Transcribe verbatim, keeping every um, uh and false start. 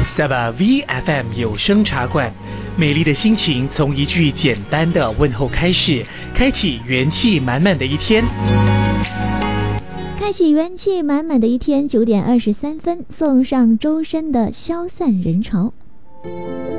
萨巴 V F M 有声茶馆，美丽的心情从一句简单的问候开始，开启元气满满的一天。 开启元气满满的一天，九点二十三分，送上周深的消散人潮。